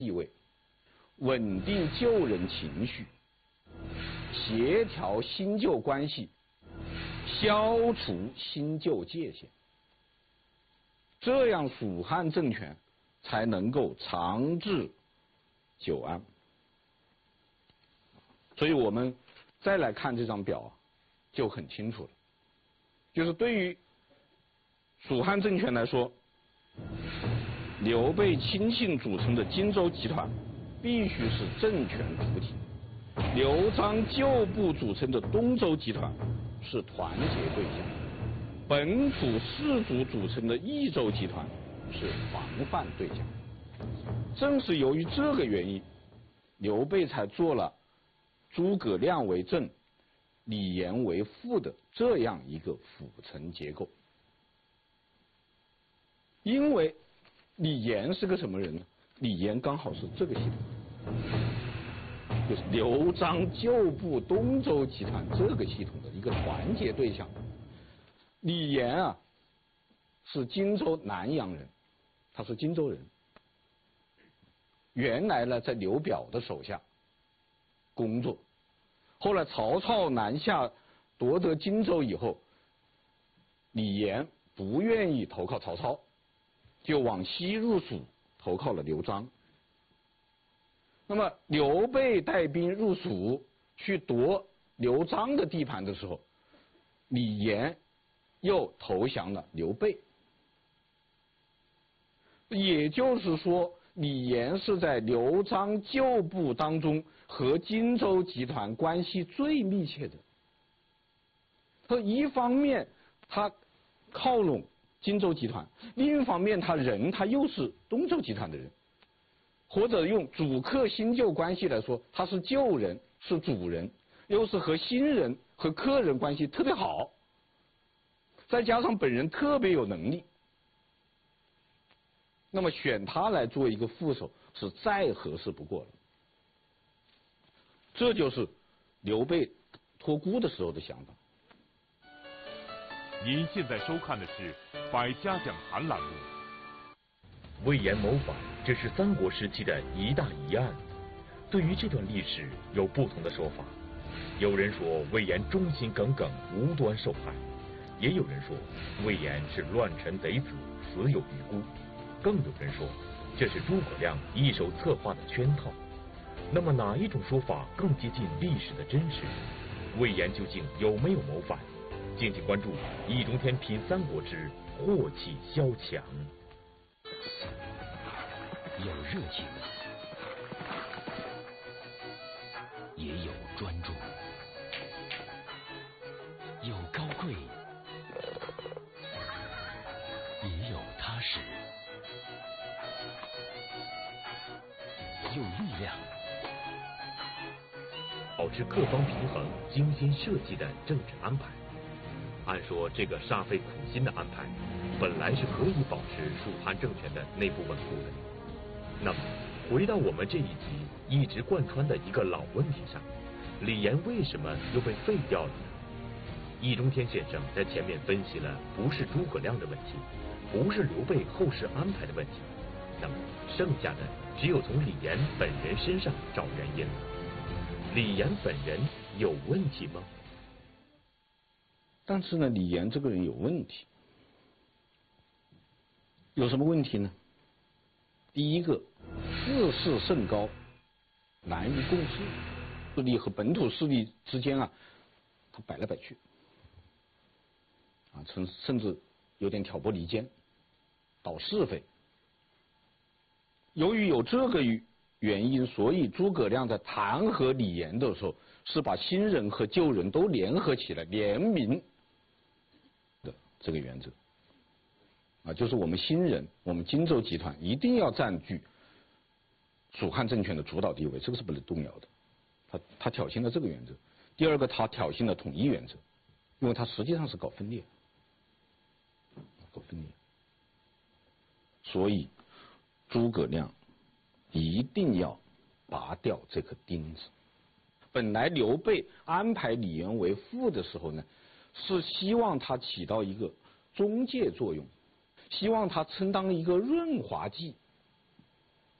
地位，稳定旧人情绪，协调新旧关系，消除新旧界限，这样蜀汉政权才能够长治久安。所以我们再来看这张表就很清楚了，就是对于蜀汉政权来说，刘备亲信组成的荆州集团必须是政权主体，刘璋旧部组成的东周集团是团结对象，本土士族组成的益州集团是防范对象。正是由于这个原因，刘备才做了诸葛亮为正，李严为副的这样一个辅臣结构。因为李严是个什么人呢？李严刚好是这个系统，就是刘璋旧部东周集团这个系统的一个团结对象。李严是荆州南阳人，他是荆州人，原来呢在刘表的手下工作，后来曹操南下夺得荆州以后，李严不愿意投靠曹操，就往西入蜀投靠了刘璋。那么刘备带兵入蜀去夺刘璋的地盘的时候，李严又投降了刘备。也就是说，李严是在刘璋旧部当中和荆州集团关系最密切的。他一方面他靠拢荆州集团，另一方面他又是东周集团的人，或者用主客新旧关系来说，他是旧人，是主人，又是和新人和客人关系特别好，再加上本人特别有能力，那么选他来做一个副手是再合适不过了。这就是刘备托孤的时候的想法。 您现在收看的是《百家讲坛》栏目。 魏延谋反，这是三国时期的一大疑案。对于这段历史有不同的说法，有人说魏延忠心耿耿，无端受害；也有人说魏延是乱臣贼子，死有余辜；更有人说这是诸葛亮一手策划的圈套。那么哪一种说法更接近历史的真实？魏延究竟有没有谋反？敬请关注易中天品三国之祸气萧墙。 有热情，也有专注；有高贵，也有踏实；有力量。 保持各方平衡、精心设计的政治安排。按说这个煞费苦心的安排，本来是可以保持蜀汉政权的内部稳固的。那么，回到我们这一集一直贯穿的一个老问题上，李严为什么又被废掉了呢？易中天先生在前面分析了，不是诸葛亮的问题，不是刘备后事安排的问题，那么剩下的只有从李严本人身上找原因了。李严本人有问题吗？ 但是呢，李严这个人有问题。有什么问题呢？第一个，自视甚高，难于共事，势力和本土势力之间他摆来摆去，甚至有点挑拨离间，捣是非。由于有这个原因，所以诸葛亮在弹劾李严的时候，是把新人和旧人都联合起来，联名的这个原则。就是我们新人，我们荆州集团一定要占据蜀汉政权的主导地位，这个是不能动摇的。他挑衅了这个原则。第二个，他挑衅了统一原则，因为他实际上是搞分裂，所以诸葛亮一定要拔掉这颗钉子。本来刘备安排李严为副的时候呢，是希望他起到一个中介作用，希望他充当一个润滑剂，